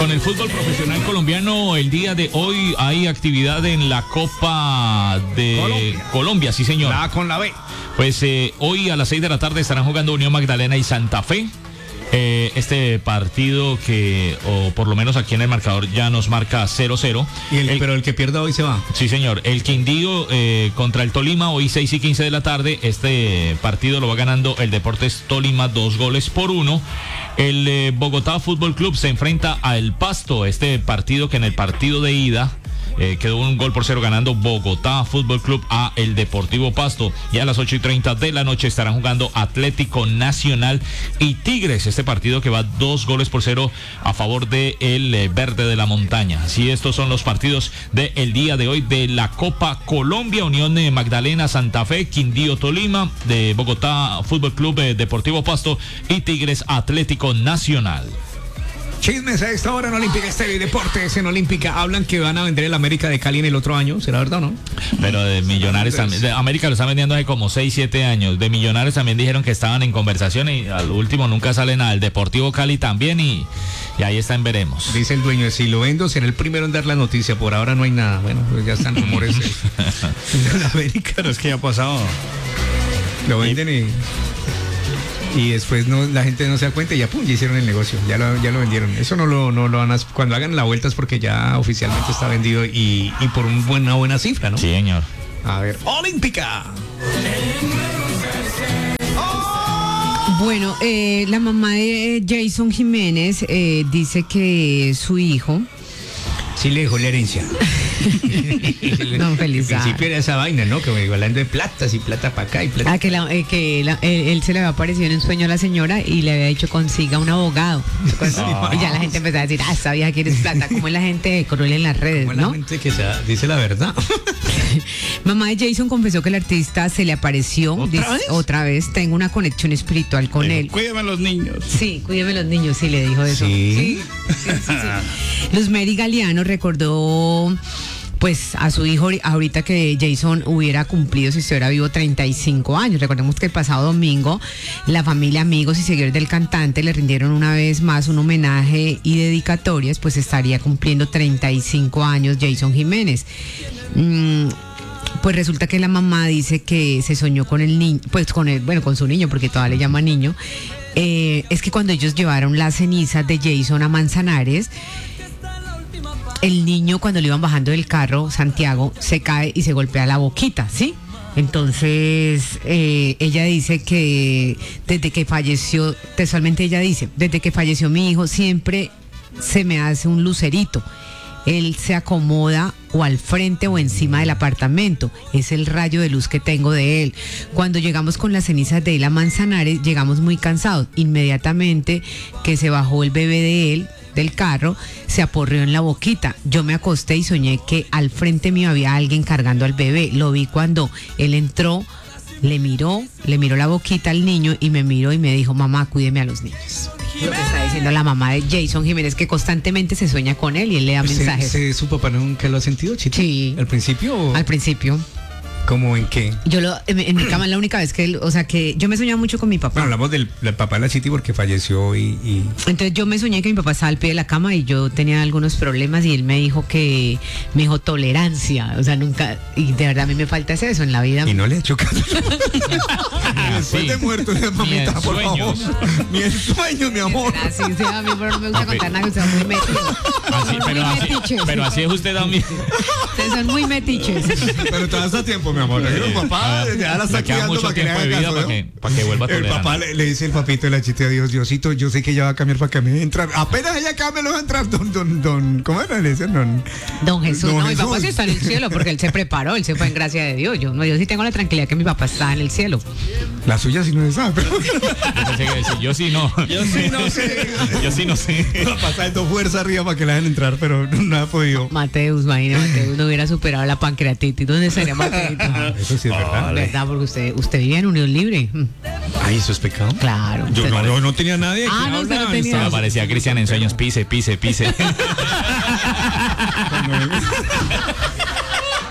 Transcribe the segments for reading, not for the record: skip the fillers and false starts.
Con el fútbol profesional colombiano, el día de hoy hay actividad en la Copa de Colombia, sí señor. La con la B. Pues hoy a las 6 de la tarde estarán jugando Unión Magdalena y Santa Fe. Este partido que, o por lo menos aquí en el marcador, ya nos marca 0-0. Pero el que pierda hoy se va. Sí, señor. El Quindío contra el Tolima, hoy 6:15 de la tarde. Este partido lo va ganando el Deportes Tolima 2-1. El Bogotá Fútbol Club se enfrenta al Pasto. Este partido que en el partido de ida quedó 1-0 ganando Bogotá Fútbol Club a el Deportivo Pasto. Y a las 8:30 de la noche estarán jugando Atlético Nacional y Tigres. Este partido que va 2-0 a favor de el Verde de la Montaña. Así estos son los partidos del día de hoy de la Copa Colombia. Unión Magdalena, Santa Fe, Quindío, Tolima, de Bogotá Fútbol Club, Deportivo Pasto y Tigres Atlético Nacional. Chismes a esta hora en Olímpica Estéreo y Deportes. En Olímpica hablan que van a vender el América de Cali en el otro año. ¿Será verdad o no? Pero de Millonarios también. De América lo están vendiendo hace como 6-7 años. De Millonarios también dijeron que estaban en conversación y al último nunca sale nada. El Deportivo Cali también y ahí están, veremos. Dice el dueño, si lo vendo será el primero en dar la noticia. Por ahora no hay nada. Bueno, pues ya están rumores de América. Pero es que ya ha pasado. Lo venden y después la gente no se da cuenta y ya hicieron el negocio, ya lo vendieron. Eso no lo van a, cuando hagan la vuelta es porque ya oficialmente está vendido y por una buena cifra, ¿no? Sí, señor. A ver, Olímpica. Bueno, la mamá de Jason Jiménez dice que su hijo... Sí le dejó la herencia. No, feliz. Al principio era esa vaina, ¿no? Que hablando de platas y plata para acá y plata. Él se le había aparecido en un sueño a la señora y le había dicho consiga un abogado. Y ya la gente empezó a decir, esta vieja quiere plata. Como es la gente cruel en las redes, como ¿no? La gente que dice la verdad. Mamá de Jason confesó que el artista se le apareció. ¿Otra vez? Tengo una conexión espiritual con él. Cuídame a los niños. Sí, cuídame a los niños, sí le dijo eso. Sí. Luz Mary Galeano recordó pues a su hijo ahorita que Jason hubiera cumplido, si estuviera vivo, 35 años. Recordemos que el pasado domingo la familia, amigos y seguidores del cantante le rindieron una vez más un homenaje y dedicatorias, pues estaría cumpliendo 35 años Jason Jiménez. Pues resulta que la mamá dice que se soñó con el niño, pues con su niño, porque todavía le llama niño. Es que cuando ellos llevaron las cenizas de Jason a Manzanares, el niño, cuando le iban bajando del carro, Santiago, se cae y se golpea la boquita, ¿sí? Entonces, ella dice que desde que falleció, textualmente ella dice, desde que falleció mi hijo, siempre se me hace un lucerito. Él se acomoda o al frente o encima del apartamento. Es el rayo de luz que tengo de él. Cuando llegamos con las cenizas de él a Manzanares, llegamos muy cansados. Inmediatamente que se bajó el bebé de él del carro, se aporreó en la boquita. Yo me acosté y soñé que al frente mío había alguien cargando al bebé. Lo vi cuando él entró, le miró la boquita al niño y me miró y me dijo, mamá, cuídeme a los niños. Lo que está diciendo la mamá de Jason Jiménez, que constantemente se sueña con él y él le da mensajes. ¿Su papá nunca lo ha sentido, Chito? Sí. ¿Al principio? Al principio. ¿Cómo en qué? En mi cama es la única vez que que yo me soñaba mucho con mi papá. Bueno, hablamos del papá de la Chiti porque falleció y... Entonces yo me soñé que mi papá estaba al pie de la cama y yo tenía algunos problemas y él me dijo tolerancia, nunca, y de verdad a mí me falta eso en la vida. Y no le he hecho caso. Después de muerto, mamita, por favor. Ni el sueño, mi amor. Así sea, a mí pero no me gusta contar nada, que ustedes son muy metidos. Pero así es usted también. Ustedes son muy metiches. Pero todavía está a tiempo, mi amor. El papá ya la está cuidando para que le haga caso, para que vuelva a tolerar. El papá le dice el papito de la Chiti a Dios, Diosito, yo sé que ella va a cambiar para que me deje entrar. Apenas ella cambie, lo va a entrar ¿cómo era? Le dicen, Don Jesús. Don mi Jesús. papá sí está en el cielo porque él se preparó, él se fue en gracia de Dios. Yo sí tengo la tranquilidad que mi papá está en el cielo. La suya sí no se sabe, pero... Yo sí no. Yo sí no sé. Yo sí no sé. Papá saltó fuerza arriba para que la dejen entrar, pero no ha podido. Mateus, imagínate, Mateus no hubiera superado la pancreatitis. ¿Dónde estaría Mateus? Eso sí es verdad. ¿Verdad? Porque usted vivía en unión libre. Ay, ¿eso es pecado? Claro. Yo no tenía nadie. No, usted no tenía. Me aparecía Cristian en sueños, pise.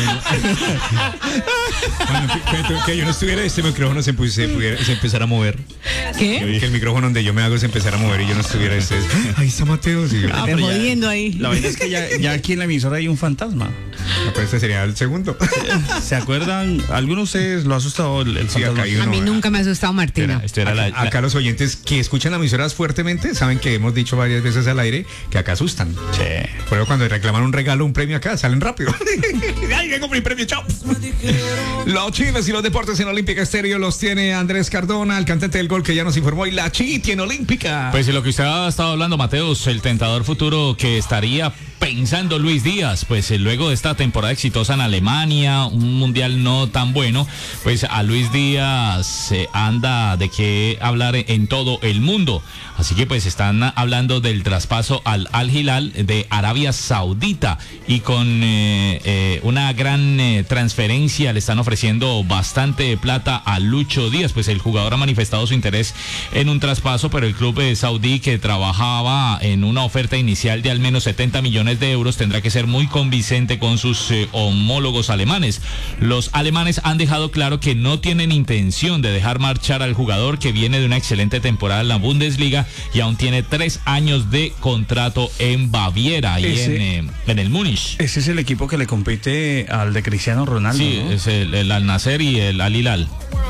Que yo no estuviera, este micrófono se empezara a mover. ¿Qué? Que el micrófono donde yo me hago se empezara a mover y yo no estuviera. Ahí está Mateo. Sí, Ah, Te pero jodiendo ahí. La verdad es que ya aquí en la emisora hay un fantasma. pues este sería el segundo. ¿Se acuerdan? ¿Algunos de ustedes lo ha asustado el Sí, fantasma? acá hay uno. A mí nunca me ha asustado Martina. Esto era Acá los oyentes que escuchan las emisoras fuertemente saben que hemos dicho varias veces al aire que acá asustan. Sí. Por eso cuando reclaman un regalo, un premio acá, salen rápido. ¡Ay, vengo por mi premio, chao! Los chismes y los deportes en Olímpica Estéreo los tiene Andrés Cardona, el cantante del gol que ya nos informó, y la Chiti en Olímpica. Pues lo que usted ha estado hablando, Mateus, el tentador futuro que estaría pensando Luis Díaz, pues luego de esta temporada exitosa en Alemania, un mundial no tan bueno, pues a Luis Díaz anda de qué hablar en todo el mundo. Así que pues están hablando del traspaso al Al Hilal de Arabia Saudita y con una gran transferencia le están ofreciendo bastante plata a Lucho Díaz. Pues el jugador ha manifestado su interés en un traspaso, pero el club saudí, que trabajaba en una oferta inicial de al menos 70 millones de euros, tendrá que ser muy convincente con sus homólogos alemanes. Los alemanes han dejado claro que no tienen intención de dejar marchar al jugador, que viene de una excelente temporada en la Bundesliga y aún tiene 3 años de contrato en Baviera y en el Múnich. Ese es el equipo que le compite al de Cristiano Ronaldo, Sí, ¿no? es el Al Nassr y el Al Hilal.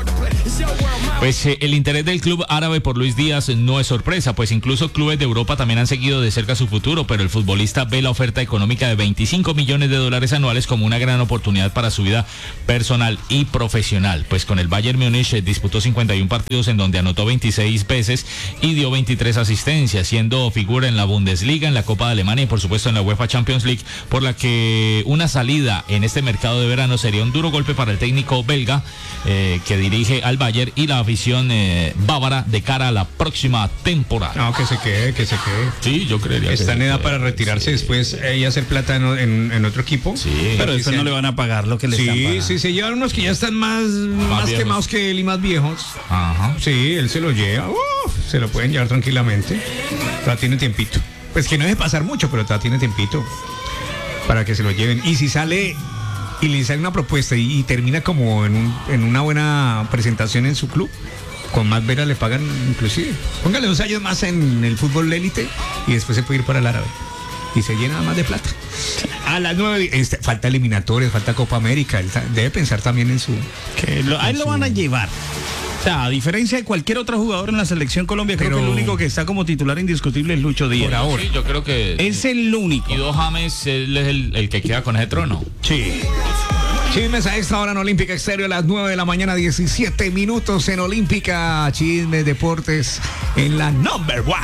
Pues el interés del club árabe por Luis Díaz no es sorpresa, pues incluso clubes de Europa también han seguido de cerca su futuro, pero el futbolista ve la oferta económica de 25 millones de dólares anuales como una gran oportunidad para su vida personal y profesional. Pues con el Bayern Múnich disputó 51 partidos en donde anotó 26 veces y dio 23 asistencias, siendo figura en la Bundesliga, en la Copa de Alemania y por supuesto en la UEFA Champions League, por la que una salida en este mercado de verano sería un duro golpe para el técnico belga que dirige al Bayern y la afición bávara de cara a la próxima temporada. No, que se quede. Sí, yo creería que Está en edad sí. para retirarse después y hacer plata en otro equipo. Sí, Pero después no le van a pagar lo que le están pagando. Sí, se llevan unos que ya están más viejos. quemados que él y más viejos. Ajá. Sí, él se lo lleva. Se lo pueden llevar tranquilamente. Todavía tiene tiempito. Pues que no debe pasar mucho, pero todavía tiene tiempito para que se lo lleven. Y si sale y le sale una propuesta y termina como en una buena presentación en su club, con más veras le pagan inclusive. Póngale 2 años más en el fútbol élite y después se puede ir para el árabe. Y se llena más de plata. A las 9, falta eliminatorias, falta Copa América. Él debe pensar también en su... A él lo van a llevar. O sea, a diferencia de cualquier otro jugador en la selección Colombia, creo Pero- que el único que está como titular indiscutible es Lucho Díaz. Por ahora. Sí, yo creo que Es el único. Guido James él es el que queda con ese trono. Sí. Chismes a esta hora en Olímpica Exterior a las 9 de la mañana, 17 minutos en Olímpica. Chismes, deportes en la number 1.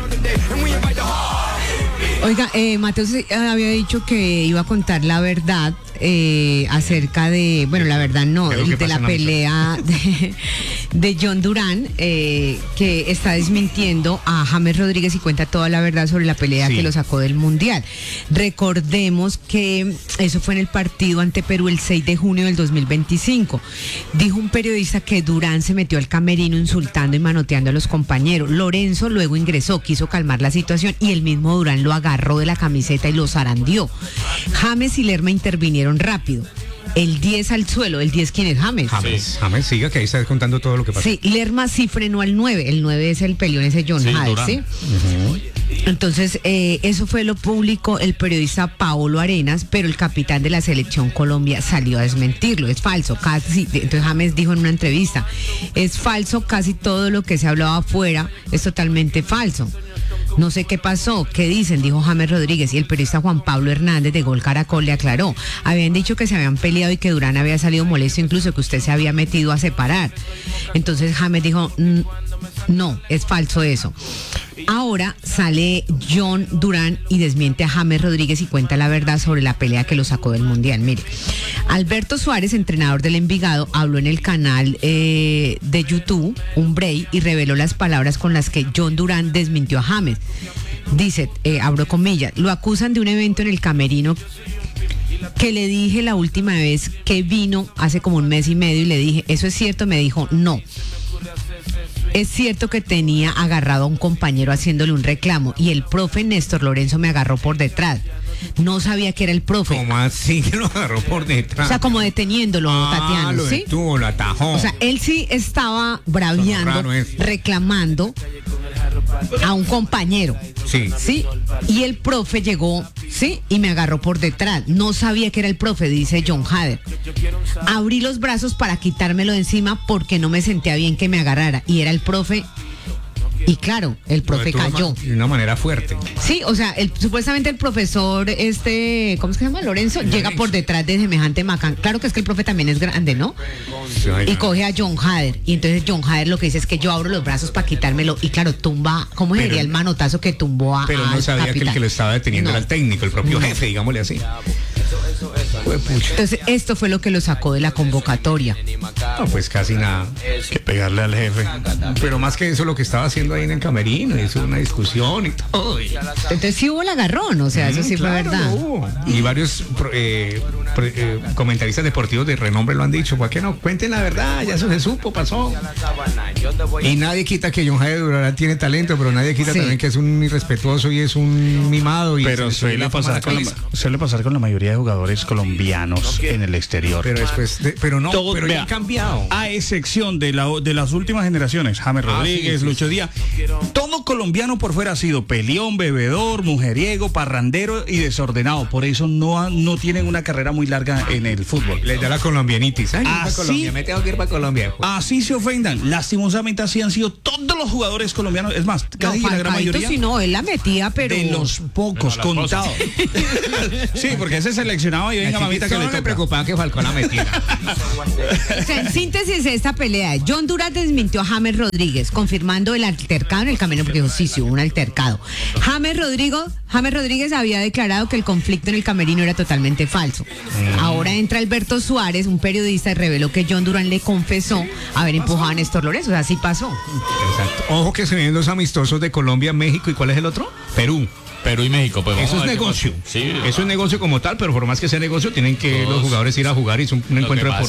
Oiga, Mateo había dicho que iba a contar la verdad acerca de, bueno, la verdad no, ¿Qué es lo que de la pasa, pelea de John Durán, que está desmintiendo a James Rodríguez y cuenta toda la verdad sobre la pelea Sí. que lo sacó del Mundial. Recordemos que eso fue en el partido ante Perú el 6 de junio del 2025. Dijo un periodista que Durán se metió al camerino insultando y manoteando a los compañeros. Lorenzo luego ingresó, quiso calmar la situación y el mismo Durán lo agarró de la camiseta y lo zarandeó. James y Lerma intervinieron rápido. El 10 al suelo. ¿El 10 quién es? James. James, siga que ahí está contando todo lo que pasó. Sí, Lerma sí frenó al 9. El 9 es el peleón ese John Sí, Hades, Durán. ¿sí? Entonces, eso fue lo público el periodista Paolo Arenas, pero el capitán de la selección Colombia salió a desmentirlo. Es falso, casi. Entonces James dijo en una entrevista, es falso, casi todo lo que se hablaba afuera es totalmente falso. No sé qué pasó, qué dicen, dijo James Rodríguez, y el periodista Juan Pablo Hernández de Gol Caracol le aclaró. Habían dicho que se habían peleado y que Durán había salido molesto, incluso que usted se había metido a separar. Entonces James dijo, no, es falso eso. Ahora sale John Durán y desmiente a James Rodríguez y cuenta la verdad sobre la pelea que lo sacó del Mundial. Mire, Alberto Suárez, entrenador del Envigado, habló en el canal de YouTube, un break, y reveló las palabras con las que John Durán desmintió a James. Dice, abro comillas, lo acusan de un evento en el camerino que le dije la última vez que vino hace como 1 mes y medio y le dije, ¿eso es cierto? Me dijo, no. es cierto que tenía agarrado a un compañero haciéndole un reclamo y el profe Néstor Lorenzo me agarró por detrás. No sabía que era el profe. ¿Cómo así que lo agarró por detrás? O sea, como deteniéndolo, Tatiana, lo ¿sí? detuvo, lo atajó. O sea, él sí estaba braviando, reclamando a un compañero. Sí. Sí. Y el profe llegó, sí, y me agarró por detrás. No sabía que era el profe, dice John Hader. Abrí los brazos para quitármelo de encima porque no me sentía bien que me agarrara. Y era el profe. Y claro, el profe cayó. De una manera fuerte. Sí, o sea, supuestamente el profesor, ¿cómo es que se llama? Lorenzo, llega por detrás de semejante macán. Claro que es que el profe también es grande, ¿no? Sí, y coge a John Hader. Y entonces John Hader lo que dice es que yo abro los brazos para quitármelo. Y claro, tumba, ¿cómo sería el manotazo que tumbó a Pero no sabía capitán? que el que lo estaba deteniendo era el técnico, el propio jefe, digámosle así. Entonces, esto fue lo que lo sacó de la convocatoria. No, pues casi nada. Que pegarle al jefe. Pero más que eso, lo que estaba haciendo ahí en el camerino, hizo una discusión y todo. Entonces sí hubo el agarrón, o sea, eso sí fue Claro, verdad. lo hubo. Y varios comentaristas deportivos de renombre lo han dicho. ¿Por qué no? Cuenten la verdad, ya eso se supo, pasó. Y nadie quita que John Jairo Durán tiene talento, pero nadie quita también que es un irrespetuoso y es un mimado. Y Pero suele pasar con la mayoría de jugadores colombianos en el exterior. Pero después, pero ya han cambiado. A excepción de las últimas generaciones, James Rodríguez, sí, Lucho Díaz, todo colombiano por fuera ha sido peleón, bebedor, mujeriego, parrandero y desordenado. Por eso no tienen una carrera muy larga en el fútbol. Les da la colombianitis. Ay, Así- Colombia, me tengo que ir para Colombia. Así se ofendan. Lastimosamente así han sido todos los jugadores colombianos. Es más, casi la gran mayoría. Si no, él la metía, pero De los pocos Pero a las contados. Sí, porque ese seleccionaba y venga mamita que le me toca. preocupaba que Falcón la metiera. O sea, en síntesis de esta pelea, John Durán desmintió a James Rodríguez, confirmando el altercado en el camino, porque dijo, sí, hubo un altercado. James Rodríguez había declarado que el conflicto en el camerino era totalmente falso. Ahora entra Alberto Suárez, un periodista, y reveló que John Durán le confesó haber empujado a Néstor Lorenzo. O sea, así pasó. Exacto. Ojo que se vienen los amistosos de Colombia, México, ¿y cuál es el otro? Perú. Perú y México, pues vamos Eso a es ver qué negocio. pasa. Sí. Eso es negocio como tal, pero por más que sea negocio, tienen que los jugadores ir a jugar y es un encuentro pasa